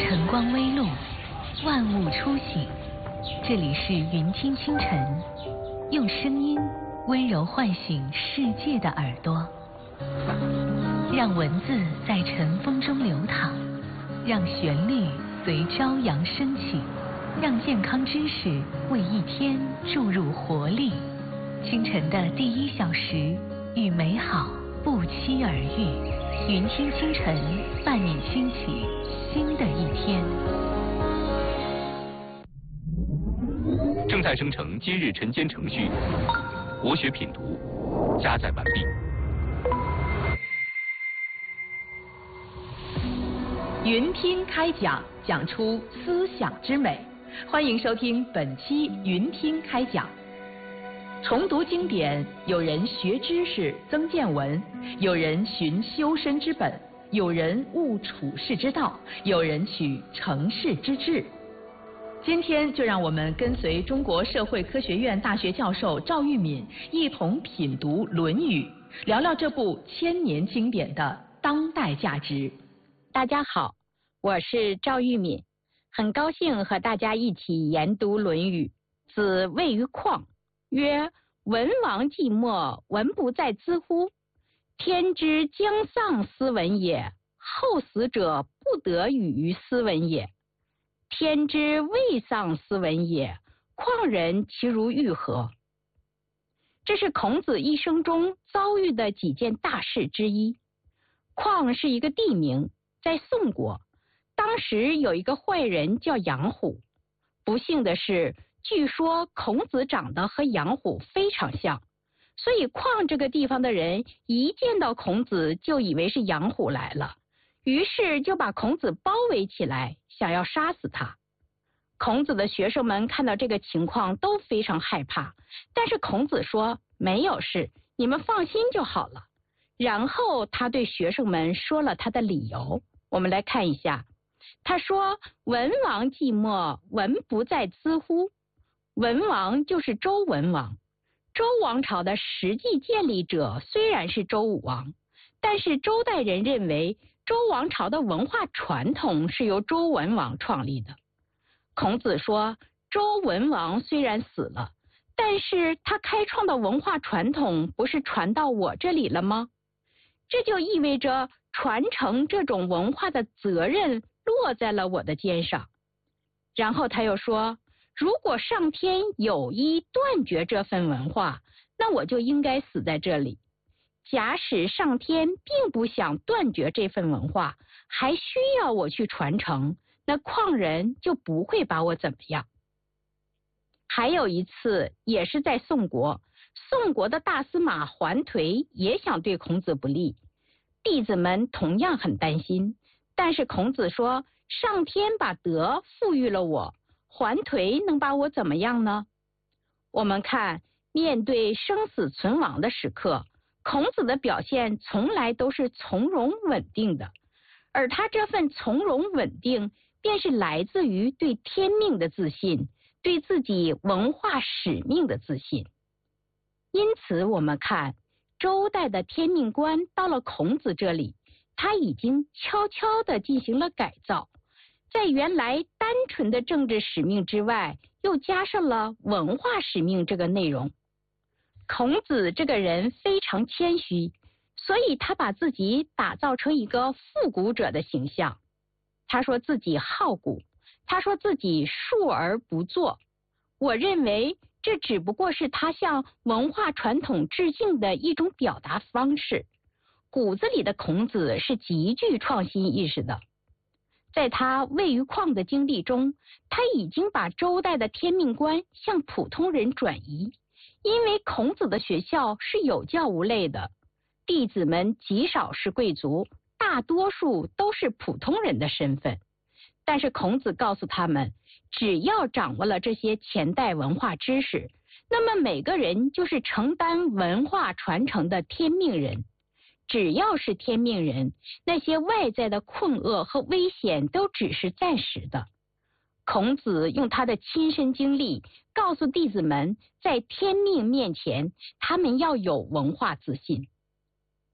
晨光微露，万物初醒。这里是云听清晨，用声音温柔唤醒世界的耳朵，让文字在晨风中流淌，让旋律随朝阳升起，让健康知识为一天注入活力。清晨的第1小时，与美好不期而遇。云听清晨，伴你轻启新的一天。 正在生成今日晨间程序，国学品读，加载完毕。 云听开讲，讲出思想之美。欢迎收听本期云听开讲。重读经典，有人学知识增见闻，有人寻修身之本，有人悟处世之道，有人取成事之志。今天就让我们跟随中国社会科学院大学教授赵玉敏一同品读《论语》，聊聊这部千年经典的当代价值。 大家好，我是赵玉敏，很高兴和大家一起研读《论语》。子谓于旷，曰：文王寂寞，文不在兹乎？天之将丧斯文也，后死者不得与于斯文也。天之未丧斯文也，况人其如玉何？这是孔子一生中遭遇的几件大事之一。旷是一个地名，在宋国，当时有一个坏人叫杨虎。不幸的是，据说孔子长得和杨虎非常像，所以旷这个地方的人一见到孔子就以为是杨虎来了，于是就把孔子包围起来，想要杀死他。孔子的学生们看到这个情况都非常害怕，但是孔子说没有事，你们放心就好了。然后他对学生们说了他的理由，我们来看一下。他说：文王寂寞，文不在兹乎？文王就是周文王。周王朝的实际建立者虽然是周武王，但是周代人认为周王朝的文化传统是由周文王创立的。孔子说，周文王虽然死了，但是他开创的文化传统不是传到我这里了吗？这就意味着传承这种文化的责任落在了我的肩上。然后他又说，如果上天有意断绝这份文化，那我就应该死在这里。假使上天并不想断绝这份文化，还需要我去传承，那旷人就不会把我怎么样。还有一次也是在宋国，宋国的大司马桓颓也想对孔子不利，弟子们同样很担心，但是孔子说，上天把德赋予了我，桓颓能把我怎么样呢？我们看，面对生死存亡的时刻，孔子的表现从来都是从容稳定的，而他这份从容稳定便是来自于对天命的自信，对自己文化使命的自信。因此我们看，周代的天命观到了孔子这里，他已经悄悄地进行了改造，在原来单纯的政治使命之外，又加上了文化使命这个内容。孔子这个人非常谦虚，所以他把自己打造成一个复古者的形象。他说自己好古，他说自己述而不作。我认为这只不过是他向文化传统致敬的一种表达方式。骨子里的孔子是极具创新意识的。在他位于旷的经历中，他已经把周代的天命观向普通人转移。因为孔子的学校是有教无类的，弟子们极少是贵族，大多数都是普通人的身份。但是孔子告诉他们，只要掌握了这些前代文化知识，那么每个人就是承担文化传承的天命人。只要是天命人，那些外在的困厄和危险都只是暂时的。孔子用他的亲身经历告诉弟子们，在天命面前，他们要有文化自信。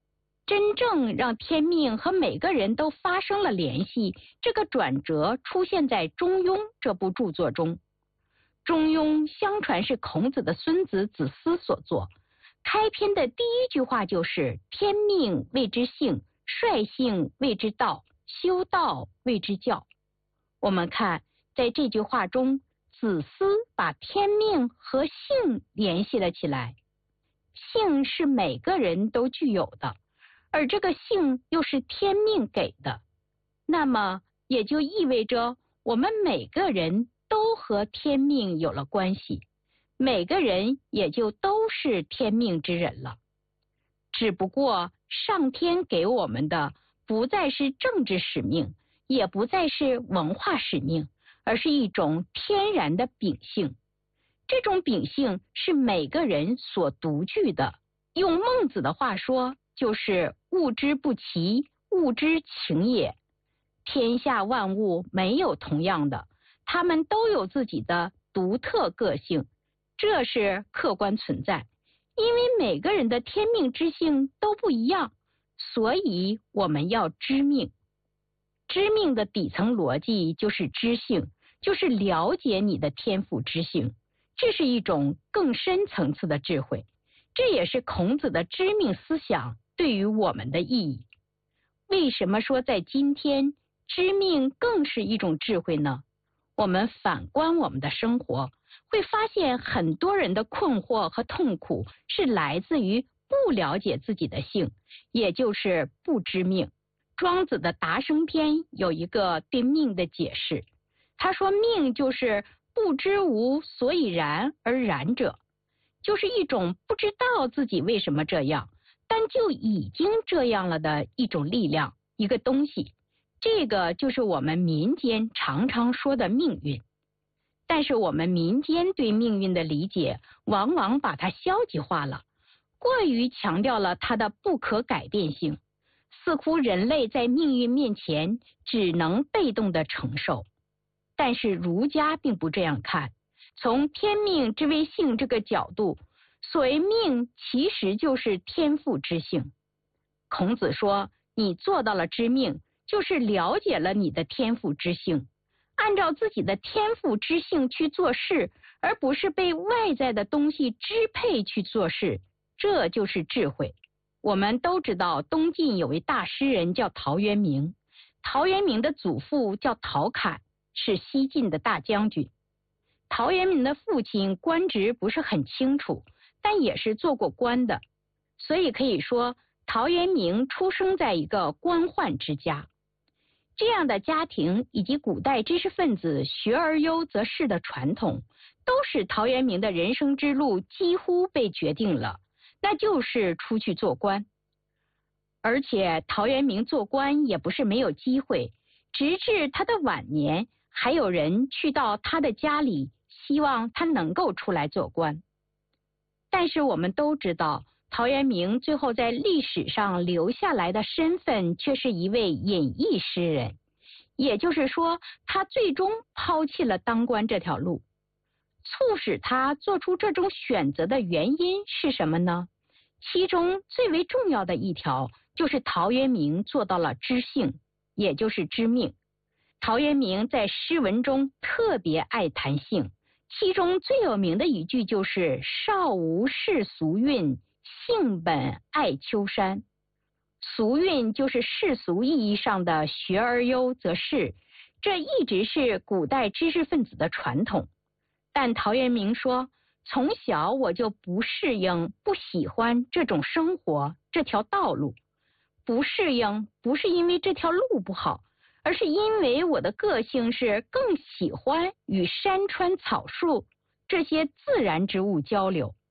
真正让天命和每个人都发生了联系，这个转折出现在《中庸》这部著作中。《中庸》相传是孔子的孙子子思所作，开篇的第一句话就是“天命谓之性，率性谓之道，修道谓之教”。我们看，在这句话中，子思把天命和性联系了起来。性是每个人都具有的，而这个性又是天命给的，那么也就意味着我们每个人都和天命有了关系，每个人也就都是天命之人了。只不过上天给我们的不再是政治使命，也不再是文化使命，而是一种天然的秉性。这种秉性是每个人所独具的，用孟子的话说，就是物之不齐，物之情也。天下万物没有同样的，它们都有自己的独特个性，这是客观存在。因为每个人的天命之性都不一样，所以我们要知命。知命的底层逻辑就是知性，就是了解你的天赋之性。这是一种更深层次的智慧，这也是孔子的知命思想对于我们的意义。为什么说在今天知命更是一种智慧呢？我们反观我们的生活，会发现很多人的困惑和痛苦是来自于不了解自己的性，也就是不知命。庄子的《达生篇》有一个对命的解释，他说命就是不知无所以然而然者，就是一种不知道自己为什么这样，但就已经这样了的一种力量，一个东西。这个就是我们民间常常说的命运。但是我们民间对命运的理解往往把它消极化了，过于强调了它的不可改变性，似乎人类在命运面前只能被动的承受。但是儒家并不这样看，从天命之谓性这个角度，所谓命其实就是天赋之性。孔子说，你做到了知命，就是了解了你的天赋之性，按照自己的天赋之性去做事，而不是被外在的东西支配去做事，这就是智慧。我们都知道东晋有位大诗人叫陶渊明，陶渊明的祖父叫陶侃，是西晋的大将军。陶渊明的父亲官职不是很清楚，但也是做过官的，所以可以说陶渊明出生在一个官宦之家。这样的家庭以及古代知识分子学而优则仕的传统，都使陶渊明的人生之路几乎被决定了，那就是出去做官。而且陶渊明做官也不是没有机会，直至他的晚年，还有人去到他的家里，希望他能够出来做官。但是我们都知道，陶渊明最后在历史上留下来的身份却是一位隐逸诗人，也就是说，他最终抛弃了当官这条路。促使他做出这种选择的原因是什么呢？其中最为重要的一条，就是陶渊明做到了知性，也就是知命。陶渊明在诗文中特别爱谈性，其中最有名的一句就是少无世俗韵，性本爱丘山。俗韵就是世俗意义上的学而优则仕，这一直是古代知识分子的传统。但陶渊明说，从小我就不适应、不喜欢这种生活，这条道路。不适应不是因为这条路不好，而是因为我的个性是更喜欢与山川草树这些自然之物交流。